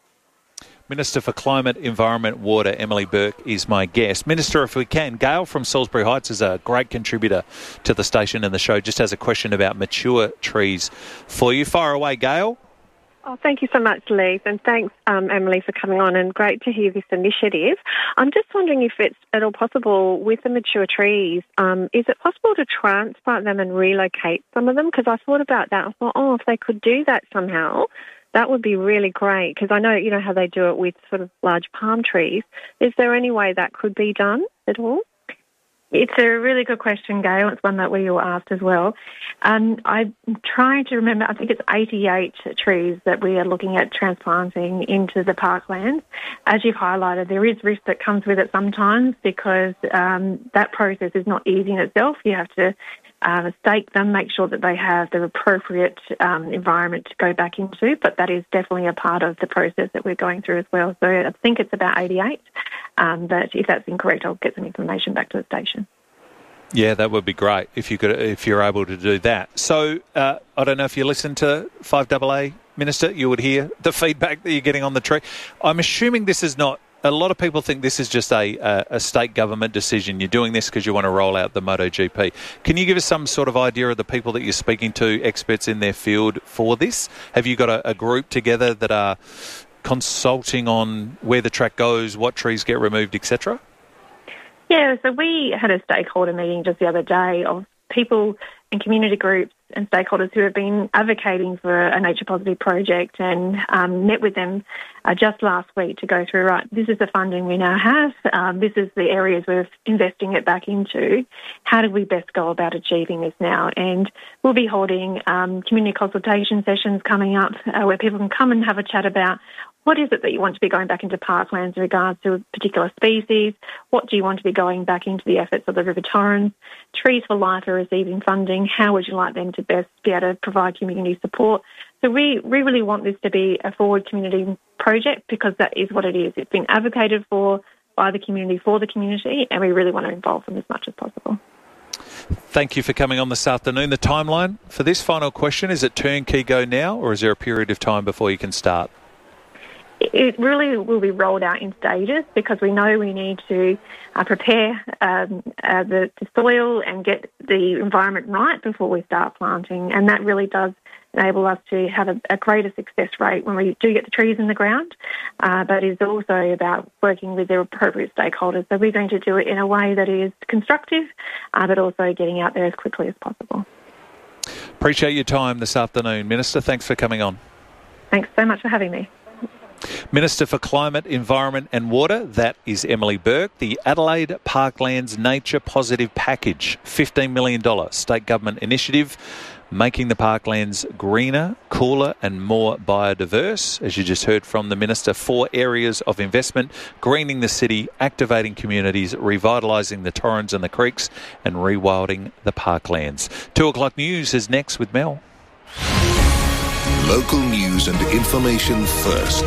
Minister for Climate, Environment, Water, Emily Burke, is my guest. Minister, if we can, Gail from Salisbury Heights is a great contributor to the station and the show, just has a question about mature trees for you. Fire away, Gail.
Oh, thank you so much, Lee, and thanks, um, Emily, for coming on, and great to hear this initiative. I'm just wondering if it's at all possible with the mature trees, um, is it possible to transplant them and relocate some of them? Because I thought about that. I thought, oh, if they could do that somehow, that would be really great, because I know, you know, how they do it with sort of large palm trees. Is there any way that could be done at all?
It's a really good question, Gail. It's one that we were asked as well. Um, I'm trying to remember, I think it's eighty-eight trees that we are looking at transplanting into the parklands. As you've highlighted, there is risk that comes with it sometimes because um, that process is not easy in itself. You have to uh, stake them, make sure that they have the appropriate um, environment to go back into, but that is definitely a part of the process that we're going through as well. So I think it's about eighty-eight, um, but if that's incorrect, I'll get some information back to the station.
Yeah, that would be great if you could, if you're able to do that. So uh, I don't know if you listen to five A A, Minister, you would hear the feedback that you're getting on the tree. I'm assuming this is not. A lot of people think this is just a, a, a state government decision. You're doing this because you want to roll out the MotoGP. Can you give us some sort of idea of the people that you're speaking to, experts in their field for this? Have you got a, a group together that are consulting on where the track goes, what trees get removed, et cetera?
Yeah, so we had a stakeholder meeting just the other day of people and community groups and stakeholders who have been advocating for a nature positive project, and um, met with them uh, just last week to go through, right, this is the funding we now have, um, this is the areas we're investing it back into, how do we best go about achieving this now? And we'll be holding um, community consultation sessions coming up uh, where people can come and have a chat about what is it that you want to be going back into parklands in regards to a particular species? What do you want to be going back into the efforts of the River Torrens? Trees for Life are receiving funding. How would you like them to best be able to provide community support? So we, we really want this to be a forward community project, because that is what it is. It's been advocated for by the community, for the community, and we really want to involve them as much as possible.
Thank you for coming on this afternoon. The timeline for this final question, is it turnkey go now, or is there a period of time before you can start?
It really will be rolled out in stages, because we know we need to uh, prepare um, uh, the, the soil and get the environment right before we start planting. And that really does enable us to have a, a greater success rate when we do get the trees in the ground. Uh, but it's also about working with the appropriate stakeholders. So we're going to do it in a way that is constructive, uh, but also getting out there as quickly as possible.
Appreciate your time this afternoon, Minister. Thanks for coming on.
Thanks so much for having me.
Minister for Climate, Environment and Water, that is Emily Burke. The Adelaide Parklands Nature Positive Package, fifteen million dollars state government initiative, making the parklands greener, cooler and more biodiverse. As you just heard from the Minister, four areas of investment: greening the city, activating communities, revitalising the torrens and the creeks and rewilding the parklands. Two o'clock news is next with Mel.
Local news and information first.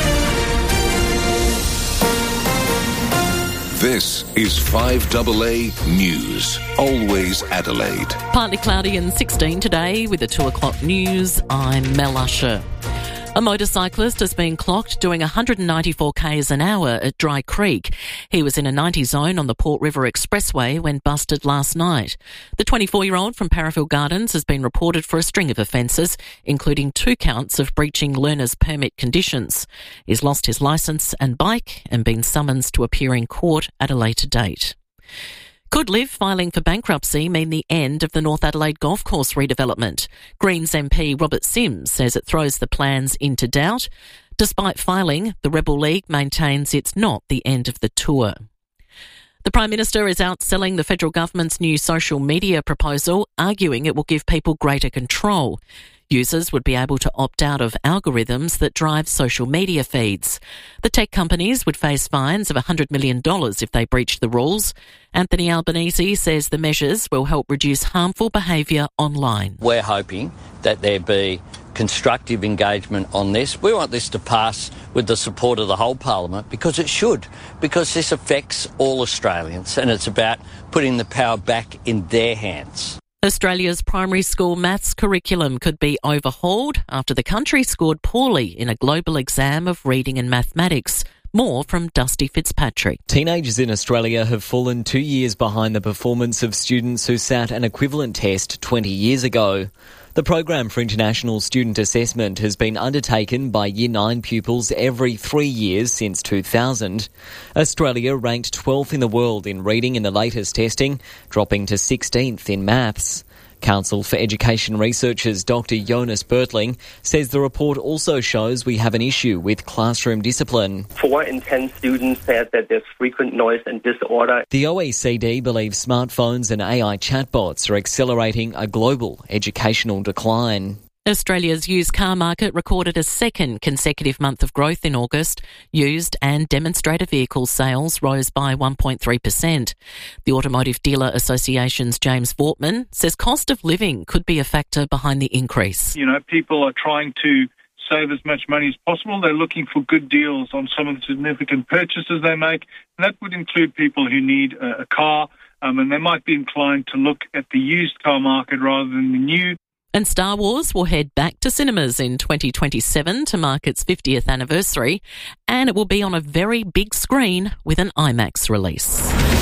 This is five A A News. Always Adelaide.
Partly cloudy and sixteen today with the two o'clock news. I'm Mel Usher. A motorcyclist has been clocked doing one hundred ninety-four k's an hour at Dry Creek. He was in a ninety zone on the Port River Expressway when busted last night. The twenty-four-year-old from Parafield Gardens has been reported for a string of offences, including two counts of breaching learner's permit conditions. He's lost his licence and bike and been summoned to appear in court at a later date. Could Liv filing for bankruptcy mean the end of the North Adelaide Golf Course redevelopment? Greens M P Robert Sims says it throws the plans into doubt. Despite filing, the Rebel League maintains it's not the end of the tour. The Prime Minister is outselling the federal government's new social media proposal, arguing it will give people greater control. Users would be able to opt out of algorithms that drive social media feeds. The tech companies would face fines of one hundred million dollars if they breach the rules. Anthony Albanese says the measures will help reduce harmful behaviour online.
We're hoping that there be constructive engagement on this. We want this to pass with the support of the whole Parliament, because it should, because this affects all Australians and it's about putting the power back in their hands.
Australia's primary school maths curriculum could be overhauled after the country scored poorly in a global exam of reading and mathematics. More from Dusty Fitzpatrick.
Teenagers in Australia have fallen two years behind the performance of students who sat an equivalent test twenty years ago. The Program for International Student Assessment has been undertaken by Year nine pupils every three years since two thousand. Australia ranked twelfth in the world in reading in the latest testing, dropping to sixteenth in maths. Council for Education Researchers Doctor Jonas Bertling says the report also shows we have an issue with classroom discipline.
Four in ten students said that there's frequent noise and disorder.
The O E C D believes smartphones and A I chatbots are accelerating a global educational decline.
Australia's used car market recorded a second consecutive month of growth in August. Used and demonstrator vehicle sales rose by one point three percent. The Automotive Dealer Association's James Vortman says cost of living could be a factor behind the increase.
You know, people are trying to save as much money as possible. They're looking for good deals on some of the significant purchases they make. And that would include people who need a, a car, um, and they might be inclined to look at the used car market rather than the new.
And Star Wars will head back to cinemas in twenty twenty-seven to mark its fiftieth anniversary, and it will be on a very big screen with an IMAX release.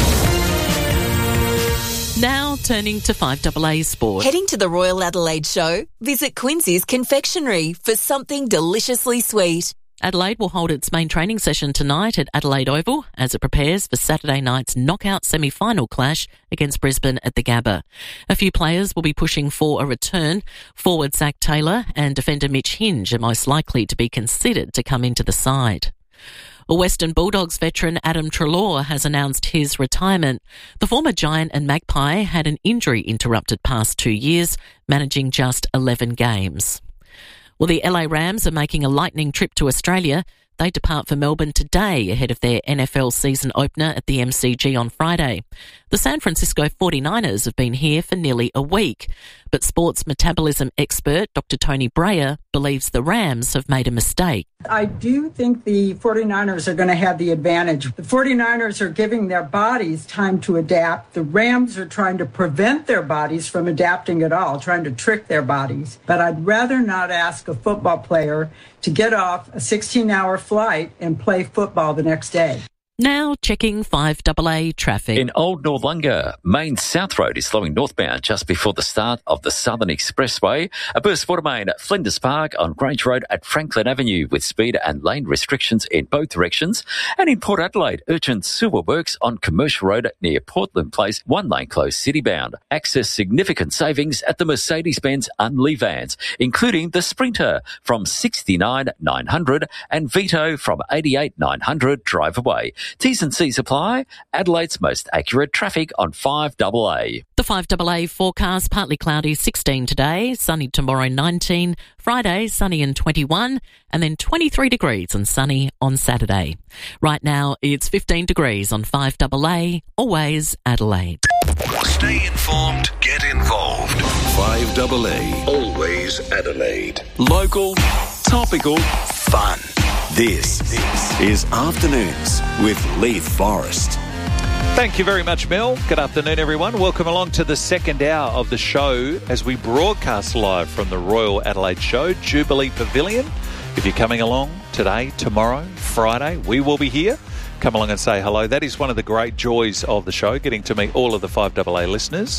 Now turning to five A A Sport.
Heading to the Royal Adelaide Show? Visit Quincy's Confectionery for something deliciously sweet.
Adelaide will hold its main training session tonight at Adelaide Oval as it prepares for Saturday night's knockout semi-final clash against Brisbane at the Gabba. A few players will be pushing for a return. Forward Zach Taylor and defender Mitch Hinge are most likely to be considered to come into the side. Western Bulldogs veteran Adam Treloar has announced his retirement. The former Giant and Magpie had an injury-interrupted past two years, managing just eleven games. Well, the L A Rams are making a lightning trip to Australia. They depart for Melbourne today ahead of their N F L season opener at the M C G on Friday. The San Francisco forty-niners have been here for nearly a week, but sports metabolism expert Doctor Tony Breyer believes the Rams have made a mistake.
I do think the forty-niners are going to have the advantage. The forty-niners are giving their bodies time to adapt. The Rams are trying to prevent their bodies from adapting at all, trying to trick their bodies. But I'd rather not ask a football player to get off a sixteen-hour flight and play football the next day.
Now checking five A A traffic.
In Old Northunga, Main South Road is slowing northbound just before the start of the Southern Expressway. A burst water main at Flinders Park on Grange Road at Franklin Avenue with speed and lane restrictions in both directions. And in Port Adelaide, urgent sewer works on Commercial Road near Portland Place, one lane closed city-bound. Access significant savings at the Mercedes-Benz Unley vans, including the Sprinter from sixty-nine nine hundred and Vito from eighty-eight nine hundred drive away. T's and C's apply. Adelaide's most accurate traffic on five A A.
The five A A forecast, partly cloudy, sixteen today, sunny tomorrow, nineteen, Friday, sunny and twenty-one, and then twenty-three degrees and sunny on Saturday. Right now, it's fifteen degrees on five A A, always Adelaide.
Stay informed, get involved. five A A, always Adelaide. Local, topical, fun. This is Afternoons with Leith Forrest.
Thank you very much, Mel. Good afternoon, everyone. Welcome along to the second hour of the show as we broadcast live from the Royal Adelaide Show, Jubilee Pavilion. If you're coming along today, tomorrow, Friday, we will be here. Come along and say hello. That is one of the great joys of the show, getting to meet all of the five A A listeners.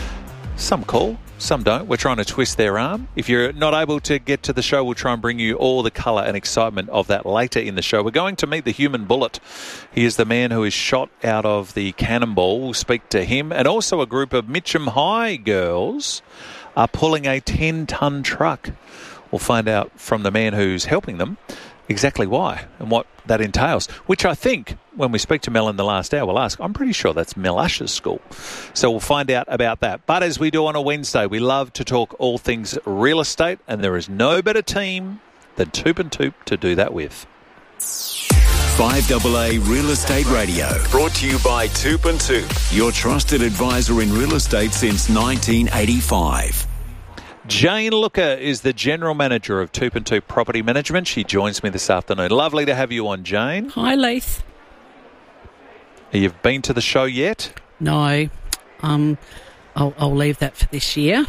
Some call, some don't. We're trying to twist their arm. If you're not able to get to the show, we'll try and bring you all the colour and excitement of that later in the show. We're going to meet the human bullet. He is the man who is shot out of the cannonball. We'll speak to him. And also a group of Mitcham High girls are pulling a ten-tonne truck. We'll find out from the man who's helping them exactly why and what that entails, which I think when we speak to Mel in the last hour, we'll ask, I'm pretty sure that's Mel Usher's school. So we'll find out about that. But as we do on a Wednesday, we love to talk all things real estate, and there is no better team than Toop and Toop to do that with.
five A A Real Estate Radio, brought to you by Toop and Toop, your trusted advisor in real estate since nineteen eighty-five.
Jane Looker is the General Manager of Toop and Toop Property Management. She joins me this afternoon. Lovely to have you on, Jane.
Hi, Leith.
You've been to the show yet?
No. Um, I'll, I'll leave that for this year.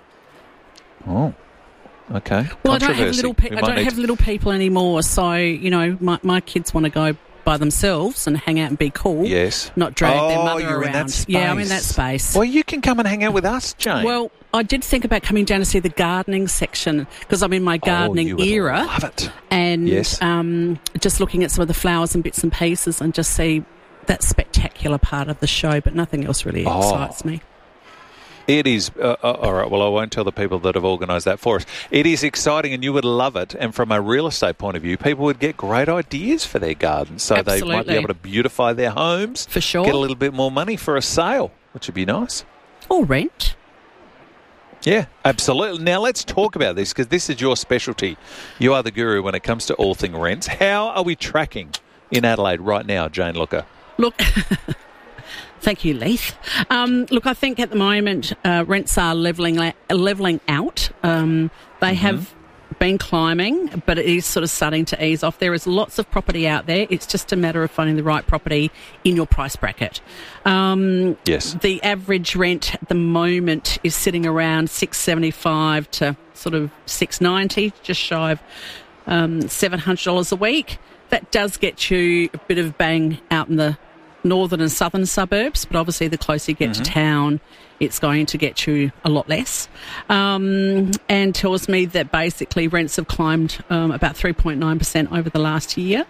Oh, okay.
Well, I don't have little. Pe- I don't have little people anymore. So you know, my my kids want to go by themselves and hang out and be cool.
Yes.
Not drag
oh,
their mother
you're
around.
In that space.
Yeah, I'm in that space.
Well, you can come and hang out with us, Jane.
Well, I did think about coming down to see the gardening section because I'm in my gardening
oh, you
era.
Love it.
And
yes.
um, just looking at some of the flowers and bits and pieces and just see that spectacular part of the show, but nothing else really
oh.
excites me.
It is, uh, uh, all right, well, I won't tell the people that have organised that for us. It is exciting and you would love it. And from a real estate point of view, people would get great ideas for their gardens. So
Absolutely.
They might be able to beautify their homes.
For sure.
Get a little bit more money for a sale, which would be nice.
Or rent.
Yeah, absolutely. Now, let's talk about this because this is your specialty. You are the guru when it comes to all thing rents. How are we tracking in Adelaide right now, Jane Looker?
Look... Thank you, Leith. Um, look, I think at the moment uh, rents are levelling levelling out. Um, they mm-hmm. have been climbing, but it is sort of starting to ease off. There is lots of property out there. It's just a matter of finding the right property in your price bracket. Um,
yes.
The average rent at the moment is sitting around six seventy-five to sort of six ninety, just shy of um, seven hundred dollars a week. That does get you a bit of bang out in the northern and southern suburbs, but obviously the closer you get mm-hmm. to town, it's going to get you a lot less. Um, and tells me that basically rents have climbed um, about three point nine percent over the last year.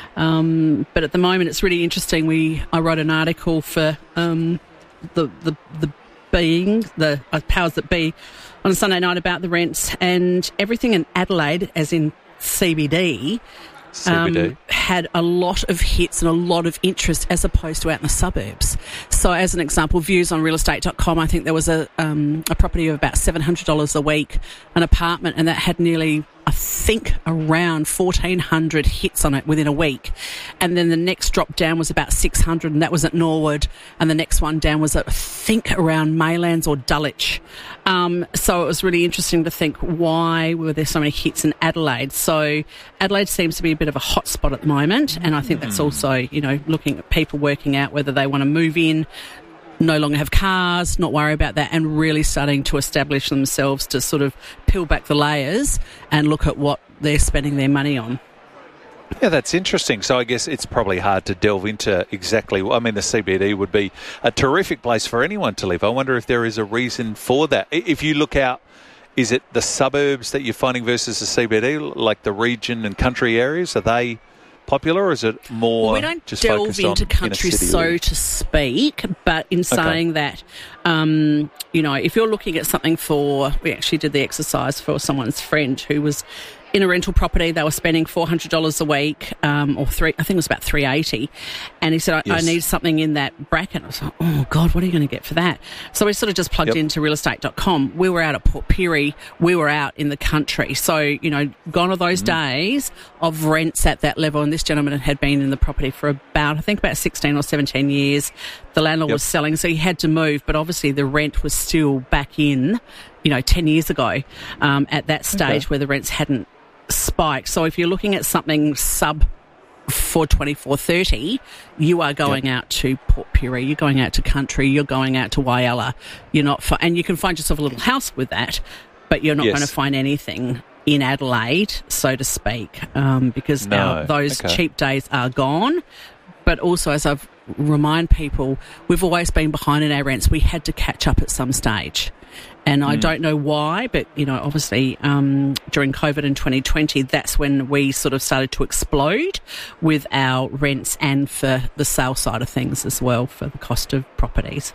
Um, but at the moment, it's really interesting. We I wrote an article for um, the the the being the uh, powers that be on a Sunday night about the rents, and everything in Adelaide, as in C B D.
C B D.
Um, had a lot of hits and a lot of interest as opposed to out in the suburbs. So as an example, views on real estate dot com, I think there was a um, a property of about seven hundred dollars a week, an apartment, and that had nearly, I think, around fourteen hundred hits on it within a week. And then the next drop down was about six hundred, and that was at Norwood. And the next one down was, at, I think, around Maylands or Dulwich. Um, so it was really interesting to think, why were there so many hits in Adelaide? So Adelaide seems to be a bit of a hot spot at the moment, and I think that's also, you know, looking at people working out whether they want to move in, no longer have cars, not worry about that, and really starting to establish themselves to sort of peel back the layers and look at what they're spending their money on.
Yeah, that's interesting. So I guess it's probably hard to delve into exactly. I mean, the C B D would be a terrific place for anyone to live. I wonder if there is a reason for that. If you look out, is it the suburbs that you're finding versus the C B D, like the region and country areas? Are they popular, or is it more?
Well, we don't
just
delve into country, so
life?
to speak, but in saying okay. that, um, you know, if you're looking at something for, we actually did the exercise for someone's friend who was in a rental property. They were spending four hundred dollars a week, um, or three, I think it was about three hundred eighty dollars. And he said, I, yes. I need something in that bracket. I was like, oh, God, what are you going to get for that? So we sort of just plugged yep. into real estate dot com. We were out at Port Pirie. We were out in the country. So, you know, gone are those mm-hmm. days of rents at that level. And this gentleman had been in the property for about, I think, about sixteen or seventeen years. The landlord yep. was selling, so he had to move. But obviously the rent was still back in, you know, ten years ago um, at that stage okay. where the rents hadn't spike. So if you're looking at something sub four twenty, four thirty, you are going yep. out to Port Pirie, you're going out to country, you're going out to Whyalla. You're not, fi- and you can find yourself a little house with that, but you're not yes. going to find anything in Adelaide, so to speak, um, because
no.
our, those
okay.
cheap days are gone. But also, as I've remind people, we've always been behind in our rents. We had to catch up at some stage. And I mm. don't know why, but, you know, obviously um, during COVID in twenty twenty, that's when we sort of started to explode with our rents and for the sale side of things as well, for the cost of properties.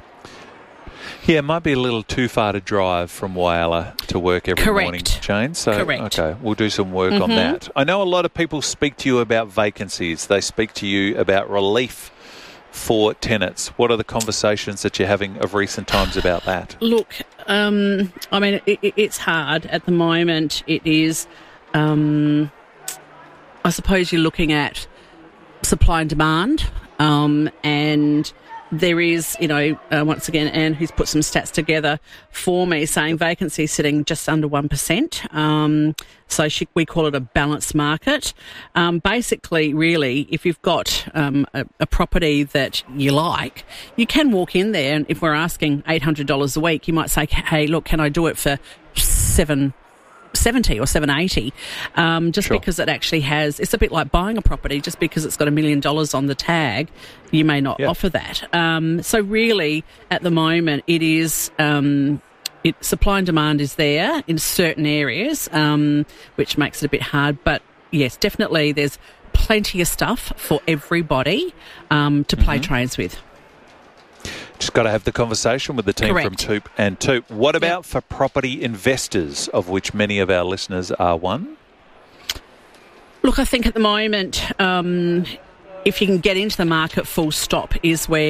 Yeah, it might be a little too far to drive from Whyalla to work every
Correct.
morning, Jane. So,
Correct.
okay, we'll do some work mm-hmm. on that. I know a lot of people speak to you about vacancies. They speak to you about relief for tenants. What are the conversations that you're having of recent times about that?
Look, um, I mean, it, it, it's hard at the moment. It is, um, I suppose you're looking at supply and demand, um, and there is, you know, uh, once again, Anne, who's put some stats together for me, saying vacancy sitting just under one percent. Um, so she, we call it a balanced market. Um, basically, really, if you've got um, a, a property that you like, you can walk in there, and if we're asking eight hundred dollars a week, you might say, hey, look, can I do it for seven seventy or seven eighty, um, just sure. because it actually has, it's a bit like buying a property. Just because it's got a million dollars on the tag, you may not yeah. offer that. Um, so really, at the moment, it is, um, it, supply and demand is there in certain areas, um, which makes it a bit hard. But yes, definitely there's plenty of stuff for everybody um, to play mm-hmm. trains with.
Just got to have the conversation with the team
Correct.
from Toop and Toop. What about yep. for property investors, of which many of our listeners are one?
Look, I think at the moment, um, if you can get into the market full stop is where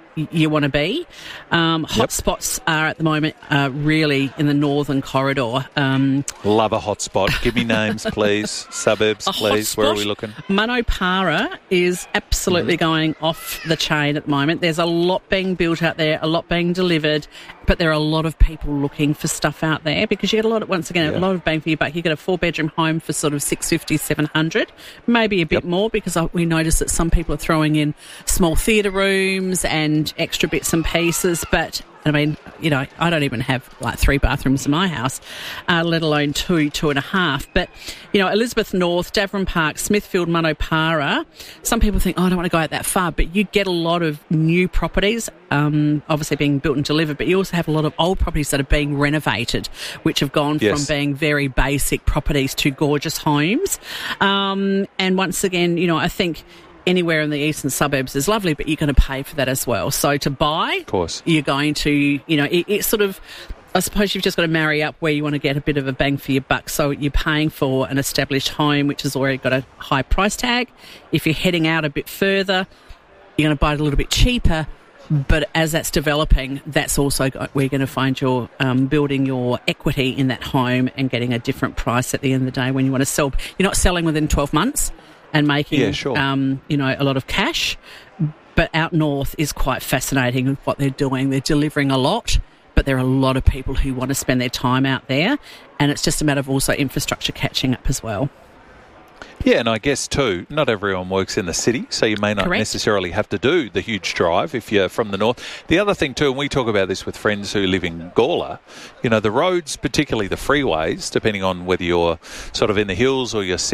y- you want to be. Um,
Yep.
Hotspots are at the moment uh, really in the northern corridor. Um,
Love a hotspot. Give me names, please. Suburbs,
A
please. Where are
hotspot?
we looking?
Manopara is absolutely
Mm-hmm.
going off the chain at the moment. There's a lot being built out there, a lot being delivered, but there are a lot of people looking for stuff out there because you get a lot of, once again,
Yeah.
a lot of bang for your buck. You get a four-bedroom home for sort of six fifty, seven hundred, maybe a bit more because I, we notice that some people are throwing in small theatre rooms and extra bits and pieces, but I mean, you know, I don't even have like three bathrooms in my house, uh, let alone two, two and a half. But, you know, Elizabeth North, Davern Park, Smithfield, Manopara, some people think, oh, I don't want to go out that far, but you get a lot of new properties, um, obviously being built and delivered, but you also have a lot of old properties that are being renovated, which have gone
Yes.
from being very basic properties to gorgeous homes. Um, and once again, you know, I think anywhere in the eastern suburbs is lovely, but you're going to pay for that as well. So to buy,
Of course.
you're going to, you know, it, it's sort of, I suppose you've just got to marry up where you want to get a bit of a bang for your buck. So you're paying for an established home, which has already got a high price tag. If you're heading out a bit further, you're going to buy it a little bit cheaper. But as that's developing, that's also got, where you're going to find your um, building your equity in that home and getting a different price at the end of the day when you want to sell. You're not selling within twelve months and making,
Yeah, sure.
um, you know, a lot of cash. But out north is quite fascinating with what they're doing. They're delivering a lot, but there are a lot of people who want to spend their time out there. And it's just a matter of also infrastructure catching up as well.
Yeah, and I guess too, not everyone works in the city, so you may not
Correct.
necessarily have to do the huge drive if you're from the north. The other thing too, and we talk about this with friends who live in Gawler, you know, the roads, particularly the freeways, depending on whether you're sort of in the hills or you're